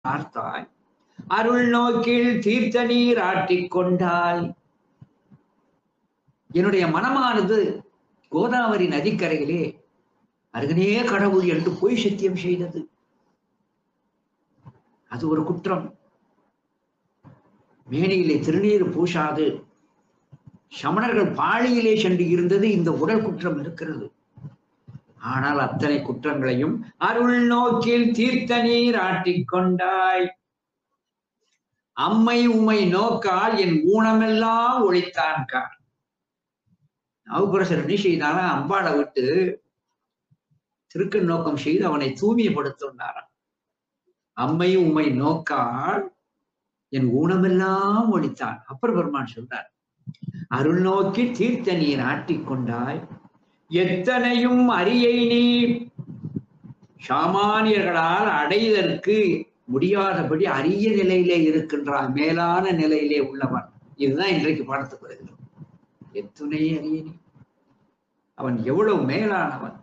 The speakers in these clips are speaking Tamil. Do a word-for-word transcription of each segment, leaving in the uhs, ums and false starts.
பார்த்தாய், அருள் நோக்கில் தீர்த்த நீர் ஆட்டிக் கொண்டாய். என்னுடைய மனமானது கோதாவரி நதிக்கரையிலே அருகனே கடவுள் என்று பொய் சத்தியம் செய்தது. அது ஒரு குற்றம். மேனியிலே திருநீர் பூசாது சமணர்கள் பாழியிலே சென்று இருந்தது இந்த உடல் குற்றம் இருக்கிறது. ஆனால் அத்தனை குற்றங்களையும் அருள் நோக்கில் தீர்த்த நீர் ஆட்டிக் கொண்டாய். அம்மை உமை நோக்கால் என் ஊனமெல்லாம் ஒழித்தான் கார். நவகுரசர் என்ன செய்தாரா, அம்பாளை விட்டு திருக்கண் நோக்கம் செய்து அவனை தூய்மைப்படுத்தினாராம். அம்மை உமை நோக்கால் என் ஊனமெல்லாம் ஒழித்தான். அப்பர் பெருமான் சொல்றார், அருள் நோக்கி தீர்த்த நீர் ஆட்டிக் கொண்டாய். எத்தனையும் அரியை நீ சாமானியர்களால் அடைதற்கு முடியாதபடி அரிய நிலையிலே இருக்கின்றான், மேலான நிலையிலே உள்ளவன். இதுதான் இன்றைக்கு பாடத்துக்கு வருகிறோம். எத்துணை அரிய நீ, அவன் எவ்வளவு மேலானவன்.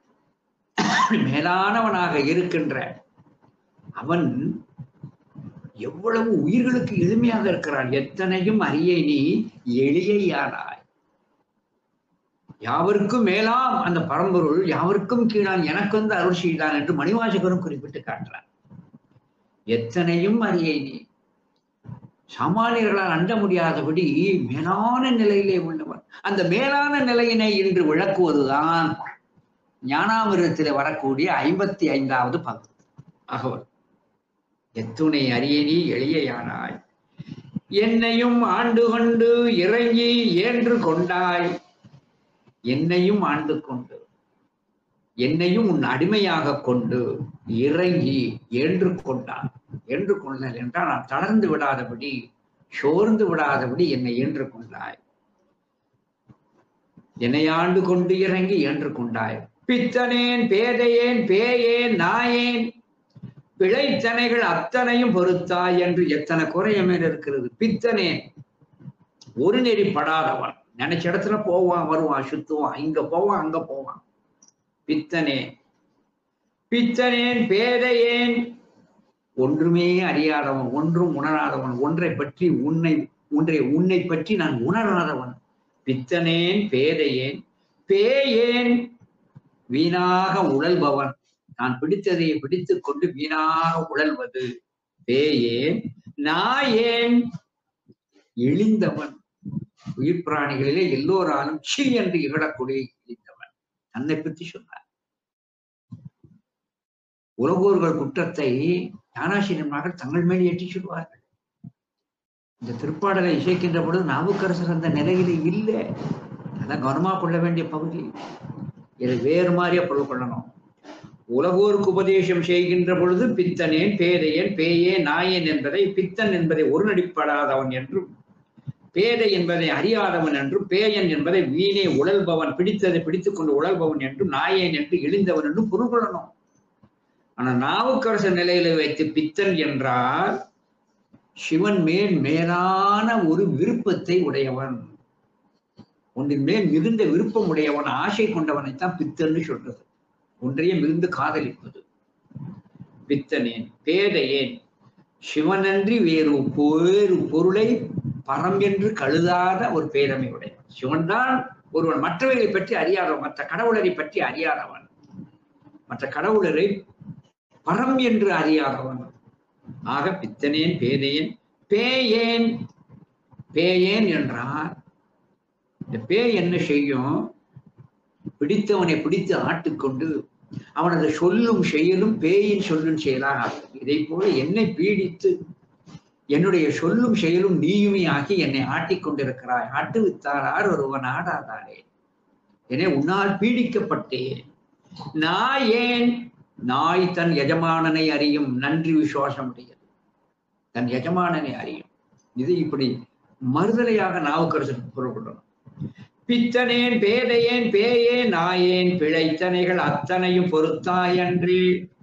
மேலானவனாக இருக்கின்ற அவன் எவ்வளவு உயிர்களுக்கு எளிமையாக இருக்கிறான். எத்தனையும் அரிய நீ எளியானாய். யாவருக்கும் மேலாம் அந்த பரம்பொருள், யாவருக்கும் கீழான் எனக்கு வந்து அருள் செய்தான் என்று மணிவாசகரும் குறிப்பிட்டு காட்டுறார். எத்தனையும் அரிய நீ, சாமானியர்களால் அண்ட முடியாதபடி மேலான நிலையிலே உள்ளவன். அந்த மேலான நிலையினை இன்று விளக்குவதுதான் ஞானாமிர்தத்திலே வரக்கூடிய ஐம்பத்தி ஐந்தாவது பங்கு அகவல். எத்துணை அரியணி எளியானாய், என்னையும் ஆண்டு கொண்டு இறங்கி ஏன்று கொண்டாய். என்னையும் ஆண்டு கொண்டு, என்னையும் உன் அடிமையாக கொண்டு இறங்கி ஏன்று கொண்டான். ஏன்று கொண்டல் என்றால் நான் தளர்ந்து விடாதபடி, சோர்ந்து விடாதபடி என்னை ஏன்று கொண்டாய். என்னை ஆண்டு கொண்டு இறங்கி ஏன்று கொண்டாய். பித்தனேன் பேதையேன் பேயேன் நாயேன் பிழைத்தனைகள் அத்தனையும் பொறுத்தாய் என்று எத்தனை குறையமே இருக்கிறது. பித்தனேன், ஒரு நெறி படாதவன், நினைச்ச இடத்துல போவான் வருவான் சுத்துவான், இங்க போவான் அங்க போவான். பித்தனேன் பித்தனேன் பேதையேன், ஒன்றுமே அறியாதவன், ஒன்றும் உணராதவன், ஒன்றை பற்றி உன்னை ஒன்றை உன்னை பற்றி நான் உணராதவன். பித்தனேன் பேதையேன் பேயேன், வீணாக உழல்பவன், நான் பிடித்ததை பிடித்துக் கொண்டு வீணாக உழல்வது. பேயேன் நாயேன், இழிந்தவன், உயிர் பிராணிகளிலே எல்லோராலும் சி என்று இகழக்கூடிய இழிந்தவன். தன்னை பற்றி சொன்னார். உலகோர்கள் குற்றத்தை ஞானாசிரியமாக தங்கள் மேல் ஏற்றி சொல்வார்கள். இந்த திருப்பாடலை இசைக்கின்ற பொழுது நாவுக்கரசர் அந்த நிலையிலே இல்லை. அதான் கவனமா கொள்ள வேண்டிய பகுதி. இதை வேறு மாதிரியா பொருள் கொள்ளணும். உலகோருக்கு உபதேசம் செய்கின்ற பொழுது பித்தனேன் பேதையன் பேயே நாயன் என்பதை, பித்தன் என்பதை ஒரு நடிப்படாதவன் என்றும், பேதை என்பதை அறியாதவன் என்றும், பேயன் என்பதை வீணே உழல்பவன், பிடித்ததை பிடித்துக் கொண்டு உழல்பவன் என்றும், நாயன் என்று இழிந்தவன் என்றும் பொருள் கொள்ளணும். ஆனா நாவுக்கரசர் நிலையில வைத்து பித்தன் என்றால் சிவன் மேல் மேலான ஒரு விருப்பத்தை உடையவன், ஒன்றின் மேல் மிகுந்த விருப்பம் உடையவன், ஆசை கொண்டவனைத்தான் பித்தன்னு சொல்றது. ஒன்றையே மிகுந்து காதலிப்பது. பித்தனேன் பேதையேன், சிவனன்றி வேறு வேறு பொருளை பரம் என்று கழுதாத ஒரு பேதமை உடையவன். சிவன் தான் ஒருவன், மற்றவர்களை பற்றி அறியாதவன், மற்ற கடவுளரை பற்றி அறியாதவன், மற்ற கடவுளரை பரம் என்று அறியாதவன். ஆக பித்தனேன் பேதையேன் பேயேன். பேயேன் என்றால் இந்த பேய் என்ன செய்யும்? பிடித்தவனை பிடித்து ஆட்டுக்கொண்டு அவனது சொல்லும் செயலும் பேயின் சொல்லும் செயலாக ஆகும். இதை போல என்னை பீடித்து என்னுடைய சொல்லும் செயலும் நீயுமே ஆகி என்னை ஆட்டிக்கொண்டிருக்கிறாய். ஆட்டுவித்தார் ஒருவன் ஆடாதாரே, என்னை உன்னால் பீடிக்கப்பட்டேன். நாயேன், நாய் தன் எஜமானனை அறியும், நன்றி விசுவாசம் உடையது, தன் எஜமானனை அறியும். இது இப்படி மறுதலையாக நாவுக்கரசருக்கு பொருள்படணும். பித்தனேன் பேதையேன் பேயேன் நாயேன் பிழைத்தனைகள் அத்தனையும் பொறுத்தாய் அன்றி.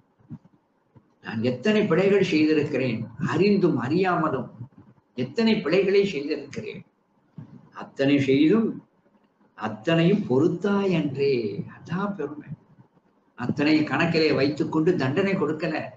நான் எத்தனை பிழைகள் செய்திருக்கிறேன், அறிந்தும் அறியாமலும் எத்தனை பிழைகளை செய்திருக்கிறேன். அத்தனை செய்தும் அத்தனையும் பொறுத்தாய் அன்றே. அதான் பெருமை. அத்தனை கணக்கிலே வைத்துக் கொண்டு தண்டனை கொடுக்கல.